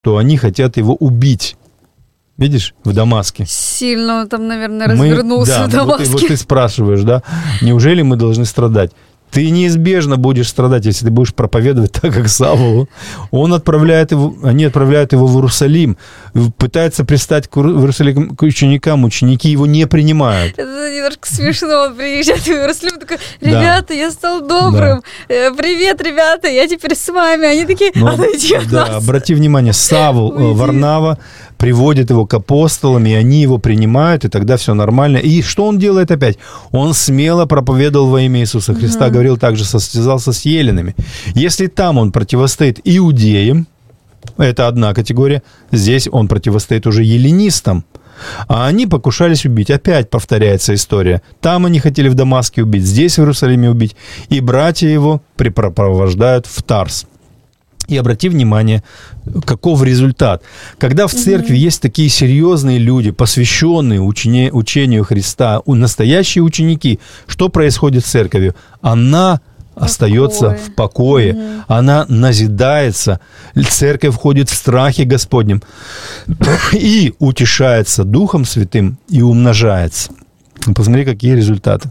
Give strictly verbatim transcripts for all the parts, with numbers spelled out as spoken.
что они хотят его убить. Видишь, в Дамаске. Сильно он там, наверное, развернулся мы, да, в Дамаске. Вот, вот ты спрашиваешь, да, неужели мы должны страдать? Ты неизбежно будешь страдать, если ты будешь проповедовать так, как Савлу. Он отправляет его, они отправляют его в Иерусалим, пытается пристать к Иерусалим к ученикам, ученики его не принимают. Это немножко смешно, он приезжает в Иерусалим, такой: ребята, да. я стал добрым, да. привет, ребята, я теперь с вами. Они такие: Но, а найди от да, нас. Обрати внимание, Савл, Варнава приводит его к апостолам, и они его принимают, и тогда все нормально. И что он делает опять? Он смело проповедовал во имя Иисуса Христа, угу. говорил также, состязался с еленами. Если там он противостоит иудеям, это одна категория, здесь он противостоит уже еллинистам, а они покушались убить. Опять повторяется история. Там они хотели в Дамаске убить, здесь в Иерусалиме убить, и братья его припровождают в Тарс. И обрати внимание, каков результат. Когда в церкви mm-hmm. есть такие серьезные люди, посвященные учене, учению Христа, настоящие ученики, что происходит с церковью? Она Покой. остается в покое, mm-hmm. она назидается, церковь входит в страхе Господнем и утешается Духом Святым и умножается. Посмотри, какие результаты.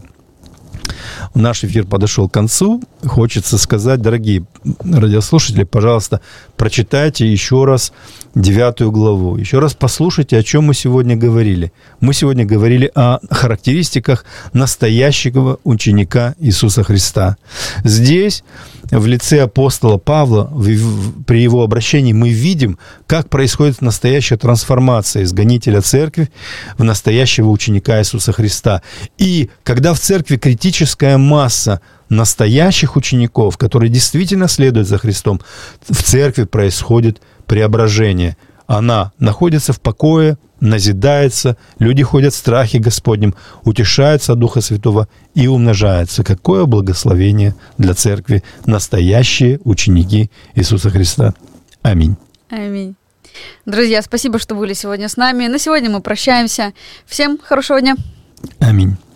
Наш эфир подошел к концу. Хочется сказать, дорогие радиослушатели, пожалуйста, прочитайте еще раз девятую главу. Еще раз послушайте, о чем мы сегодня говорили. Мы сегодня говорили о характеристиках настоящего ученика Иисуса Христа. Здесь, в лице апостола Павла, при его обращении, мы видим, как происходит настоящая трансформация из гонителя церкви в настоящего ученика Иисуса Христа. И когда в церкви критическая масса настоящих учеников, которые действительно следуют за Христом, в церкви происходит преображение. Она находится в покое, назидается, люди ходят в страхе Господнем, утешаются от Духа Святого и умножаются. Какое благословение для церкви, настоящие ученики Иисуса Христа. Аминь. Аминь. Друзья, спасибо, что были сегодня с нами. На сегодня мы прощаемся. Всем хорошего дня. Аминь.